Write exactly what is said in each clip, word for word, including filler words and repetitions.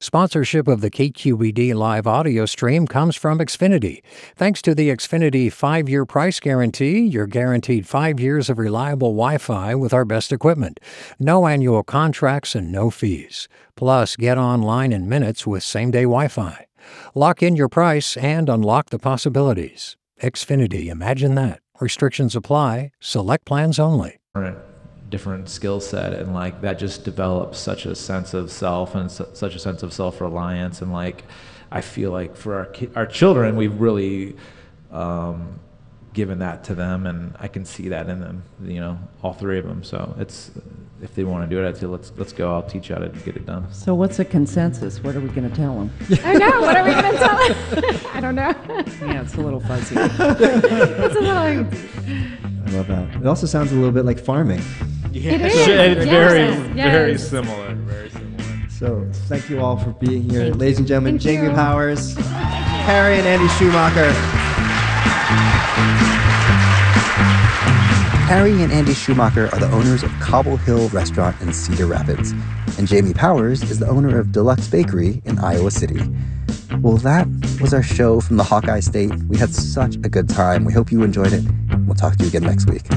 Sponsorship of the K Q E D live audio stream comes from Xfinity. Thanks to the Xfinity five-year price guarantee, you're guaranteed five years of reliable Wi-Fi with our best equipment. No annual contracts and no fees. Plus, get online in minutes with same-day Wi-Fi. Lock in your price and unlock the possibilities. Xfinity, imagine that. Restrictions apply. Select plans only. Different skill set, and like that just develops such a sense of self and su- such a sense of self-reliance, and like I feel like for our ki- our children we've really um, given that to them, and I can see that in them, you know, all three of them. So it's, if they want to do it, I'd say let's let's go. I'll teach you how to get it done. So what's a consensus? What are we going to tell them? I know. What are we going to tell them? I don't know. Yeah, it's a little fuzzy. It's a little. I love that. It also sounds a little bit like farming. Yeah. It is. It's very, Yes. very Yes. similar. Very similar. So thank you all for being here. Thank- Ladies and gentlemen, thank Jamie you. Powers, Harry and Andy Schumacher. Harry and Andy Schumacher are the owners of Cobble Hill Restaurant in Cedar Rapids, and Jamie Powers is the owner of Deluxe Bakery in Iowa City. Well, that was our show from the Hawkeye State. We had such a good time. We hope you enjoyed it. We'll talk to you again next week.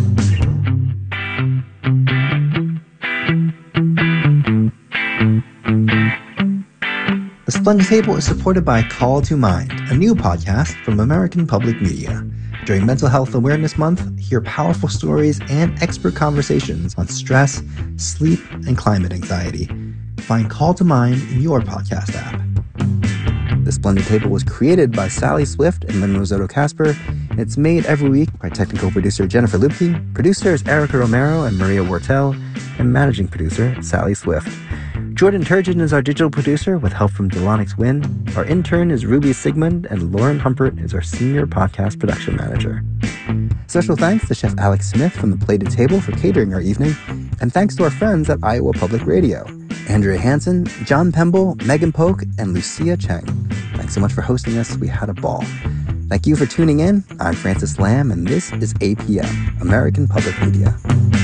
The Splendid Table is supported by Call to Mind, a new podcast from American Public Media. During Mental Health Awareness Month, hear powerful stories and expert conversations on stress, sleep, and climate anxiety. Find Call to Mind in your podcast app. The Splendid Table was created by Sally Swift and Lynn Rosotto Casper. It's made every week by technical producer Jennifer Lupke, producers Erica Romero and Maria Wortel, and managing producer Sally Swift. Jordan Turgeon is our digital producer with help from Delonix Wynn. Our intern is Ruby Sigmund, and Lauren Humpert is our senior podcast production manager. Special thanks to Chef Alex Smith from The Plated Table for catering our evening, and thanks to our friends at Iowa Public Radio, Andrea Hansen, John Pemble, Megan Polk, and Lucia Cheng. Thanks so much for hosting us. We had a ball. Thank you for tuning in. I'm Francis Lamb, and this is A P M, American Public Media.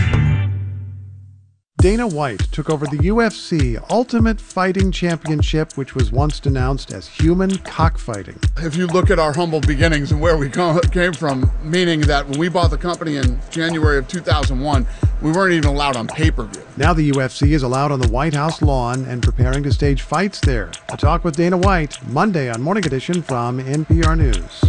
Dana White took over the U F C Ultimate Fighting Championship, which was once denounced as human cockfighting. If you look at our humble beginnings and where we co- came from, meaning that when we bought the company in January of two thousand one, we weren't even allowed on pay-per-view. Now the U F C is allowed on the White House lawn and preparing to stage fights there. A Talk with Dana White, Monday on Morning Edition from N P R News.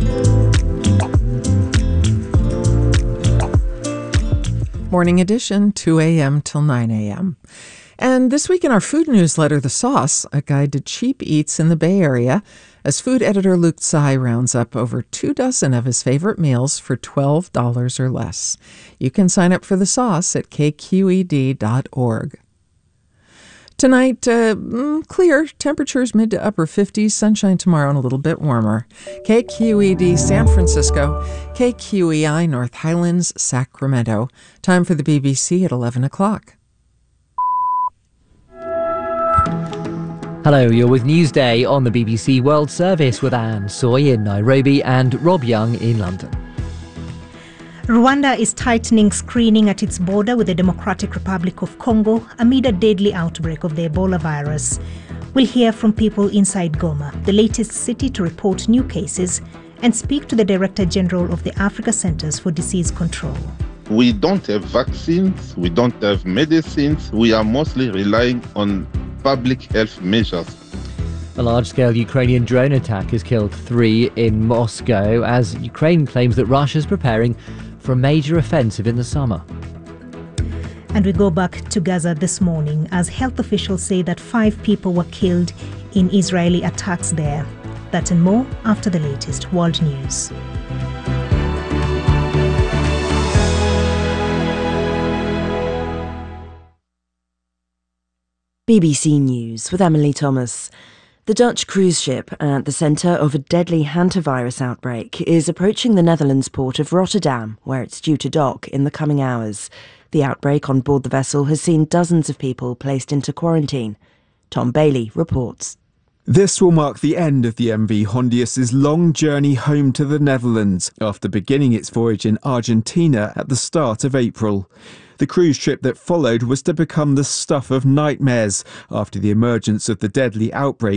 Morning Edition, two a.m. till nine a.m. And this week in our food newsletter, The Sauce, a guide to cheap eats in the Bay Area, as food editor Luke Tsai rounds up over two dozen of his favorite meals for twelve dollars or less. You can sign up for The Sauce at k q e d dot org. Tonight, uh, mm, clear, temperatures mid to upper fifties, sunshine tomorrow and a little bit warmer. K Q E D San Francisco, K Q E I North Highlands, Sacramento. Time for the B B C at eleven o'clock. Hello, you're with Newsday on the B B C World Service with Anne Soy in Nairobi and Rob Young in London. Rwanda is tightening screening at its border with the Democratic Republic of Congo amid a deadly outbreak of the Ebola virus. We'll hear from people inside Goma, the latest city to report new cases, and speak to the Director General of the Africa Centers for Disease Control. We don't have vaccines, we don't have medicines, we are mostly relying on public health measures. A large-scale Ukrainian drone attack has killed three in Moscow as Ukraine claims that Russia's preparing for a major offensive in the summer. And we go back to Gaza this morning as health officials say that five people were killed in Israeli attacks there. That and more after the latest world news. B B C News with Emily Thomas. The Dutch cruise ship at the centre of a deadly hantavirus outbreak is approaching the Netherlands port of Rotterdam, where it's due to dock in the coming hours. The outbreak on board the vessel has seen dozens of people placed into quarantine. Tom Bailey reports. This will mark the end of the M V Hondius's long journey home to the Netherlands after beginning its voyage in Argentina at the start of April. The cruise trip that followed was to become the stuff of nightmares after the emergence of the deadly outbreak